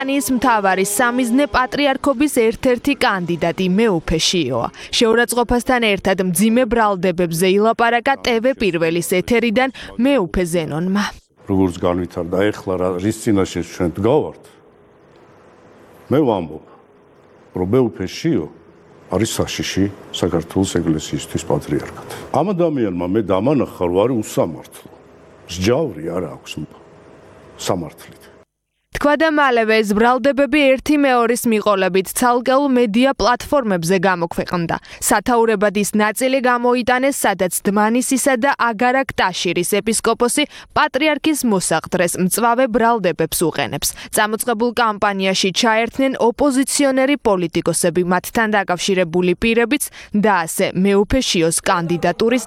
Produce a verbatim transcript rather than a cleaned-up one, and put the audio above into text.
ის მთავარი სამიზნე პატრიარქობის ერთ-ერთი კანდიდატი მეუფე შიოა. შეურაცხყოფასთან ერთად მძიმე ბრალდებებზე ილაპარაკა ტევ პირველის ეთერიდან მეუფე ზენონმა. როგორც განვითარდა ეხლა რის წინაშე ჩვენ დგავართ, მე ვამბობ, რომ მეუფე შიო არის საშიში საქართველოს ეკლესიისთვის პატრიარქად. ამ ადამიანმა მე დამანახა, რომ არის უსამართლო. მსჯავრი არ აქვს სამართლით. თქვა და მალევე ეს ბრალდებები ერთი მეორის მიყოლებით ცალკეულ მედია პლატფორმებზე გამოქვეყნდა. სათაურებად ის ნაწილი გამოიტანეს, სადაც დმანისისა და აგარაკ-ტაშირის ეპისკოპოსი პატრიარქის მოსაყდრეს მწვავე ბრალდებებს უყენებს. წამოწყებულ კამპანიაში ჩაერთნენ ოპოზიციონერი პოლიტიკოსები, მათთან დაკავშირებული პირებიც და ასე მეუფე შიოს კანდიდატურის